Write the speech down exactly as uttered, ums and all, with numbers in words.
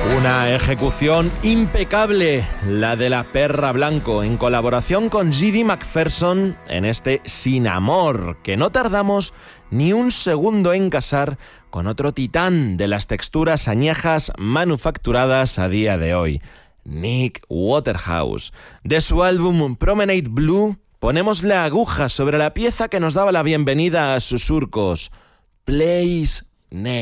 Una ejecución impecable, la de La Perra Blanco, en colaboración con G D McPherson en este Sin Amor, que no tardamos ni un segundo en casar con otro titán de las texturas añejas manufacturadas a día de hoy, Nick Waterhouse. De su álbum Promenade Blue, ponemos la aguja sobre la pieza que nos daba la bienvenida a sus surcos, Place Name.